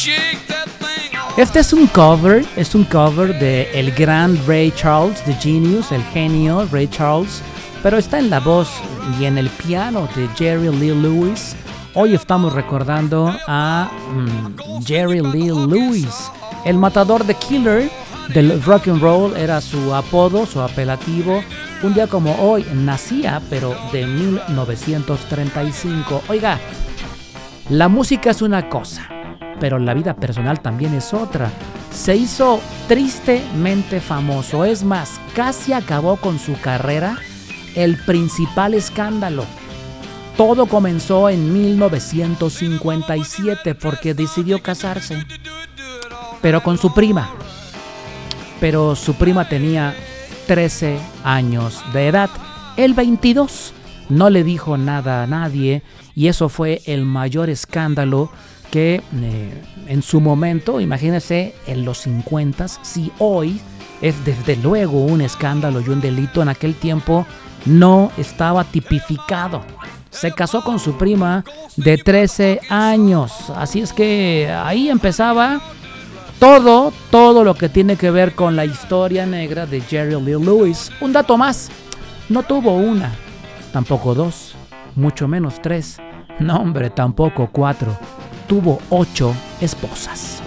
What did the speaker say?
Este es un cover de el gran Ray Charles, The Genius, el genio Ray Charles, pero está en la voz y en el piano de Jerry Lee Lewis. Hoy estamos recordando a Jerry Lee Lewis, el matador de Killer del rock and roll, era su apodo, su apelativo. Un día como hoy nacía, pero de 1935. Oiga, la música es una cosa, pero la vida personal también es otra. Se hizo tristemente famoso, es más, casi acabó con su carrera el principal escándalo. Todo comenzó en 1957 porque decidió casarse, pero con su prima. Pero su prima tenía 13 años de edad, él 22. No le dijo nada a nadie y eso fue el mayor escándalo que en su momento, imagínense, en los 50, si hoy es desde luego un escándalo y un delito, en aquel tiempo no estaba tipificado. Se casó con su prima de 13 años, así es que ahí empezaba todo lo que tiene que ver con la historia negra de Jerry Lee Lewis. Un dato más, no tuvo una, tampoco dos, mucho menos tres, no hombre, tampoco cuatro. Tuvo 8 esposas.